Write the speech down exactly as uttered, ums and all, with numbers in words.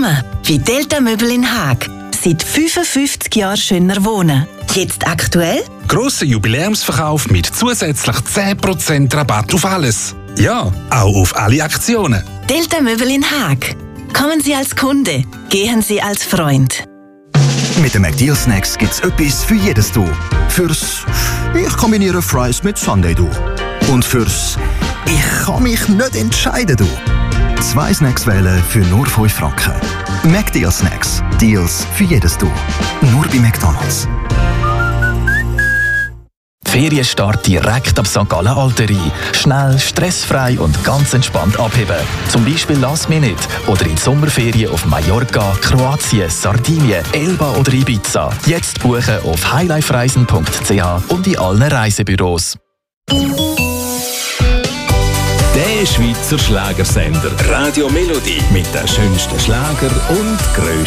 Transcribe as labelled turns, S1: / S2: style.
S1: Willkommen bei Delta Möbel in Haag. Seit fünfundfünfzig Jahren schöner wohnen. Jetzt aktuell?
S2: Grosser Jubiläumsverkauf mit zusätzlich zehn Prozent Rabatt auf alles. Ja, auch auf alle Aktionen.
S1: Delta Möbel in Haag. Kommen Sie als Kunde, gehen Sie als Freund.
S3: Mit den McDeal Snacks gibt's etwas für jedes Du. Fürs «Ich kombiniere Fries mit Sundae Du». Und fürs «Ich kann mich nicht entscheiden Du». Zwei Snacks wählen für nur fünf Franken. McDeal Snacks. Deals für jedes Du. Nur bei McDonald's.
S4: Ferienstart direkt ab Sankt Gallen Alterie. Schnell, stressfrei und ganz entspannt abheben. Zum Beispiel Last Minute oder in Sommerferien auf Mallorca, Kroatien, Sardinien, Elba oder Ibiza. Jetzt buchen auf highlifereisen punkt c h und in allen Reisebüros.
S5: Der Schweizer Schlagersender Radio Melodie mit den schönsten Schlager und grössten